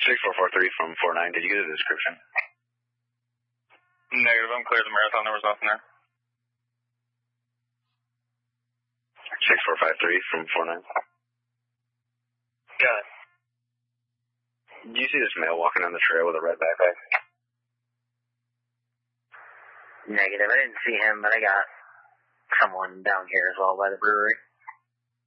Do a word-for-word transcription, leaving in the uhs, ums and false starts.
six four four three from four nine, did you get a description? Negative, I'm clear. The Marathon, there was nothing there. six four five three from four nine. Got it. Do you see this male walking down the trail with a red backpack? Negative, I didn't see him, but I got someone down here as well by the brewery.